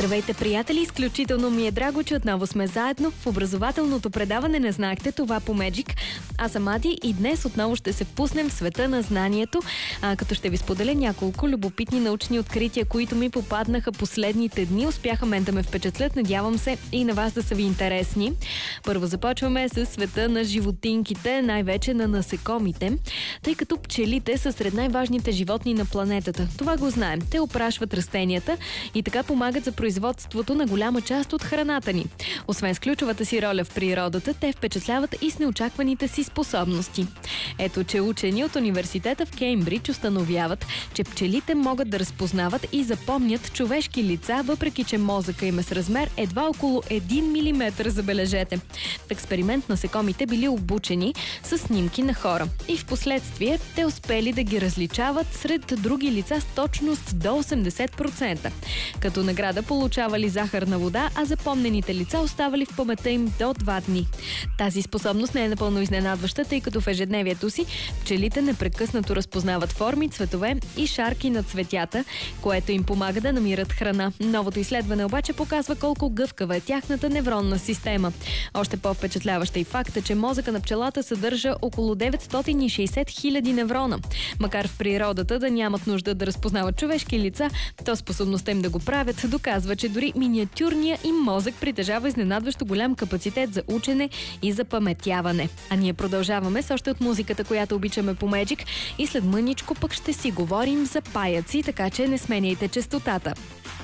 Здравейте, приятели! Изключително ми е драго, че отново сме заедно в образователното предаване "Не знаехте това" по Magic. Аз съм Ади и днес отново ще се впуснем в света на знанието, като ще ви споделя няколко любопитни научни открития, които ми попаднаха последните дни. Успяха мен да ме впечатлят, надявам се и на вас да са ви интересни. Първо започваме с света на животинките, най-вече на насекомите, тъй като пчелите са сред най-важните животни на планетата. Това го знаем. Те опрашват растенията и така помагат за производството на голяма част от храната ни. Освен с ключовата си роля в природата, те впечатляват и с неочакваните си способности. Ето, че учени от университета в Кеймбридж установяват, че пчелите могат да разпознават и запомнят човешки лица, въпреки че мозъка им е с размер едва около 1 мм, забележете. В експеримент насекомите били обучени с снимки на хора и в последствие те успели да ги различават сред други лица с точност до 80%. Като награда получавали захарна вода, а запомнените лица оставали в паметта им до 2 дни. Тази способност не е напълно изненадваща, тъй като в ежедневието си пчелите непрекъснато разпознават форми, цветове и шарки на цветята, което им помага да намират храна. Новото изследване обаче показва колко гъвкава е тяхната невронна система. Още по-впечатляваща и факта, че мозъка на пчелата съдържа около 960 000 неврона. Макар в природата да нямат нужда да разпознават човешки лица, то способността им да го правят доказва, че дори миниатюрния им мозък притежава изненадващо голям капацитет за учене и за паметяване. А ние продължаваме с още от музиката, която обичаме по Magic, и след мъничко пък ще си говорим за паяци, така че не сменяйте честотата.